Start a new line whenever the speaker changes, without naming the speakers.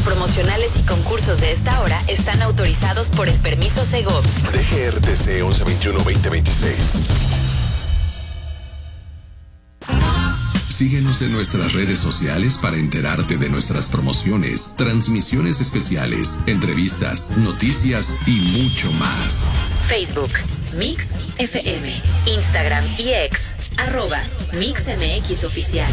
promocionales y concursos de esta hora están autorizados por el permiso Segov.
DGRTC 1121-2026.
Síguenos en nuestras redes sociales para enterarte de nuestras promociones, transmisiones especiales, entrevistas, noticias y mucho más.
Facebook, Mix FM, Instagram y X, @MixMX Oficial.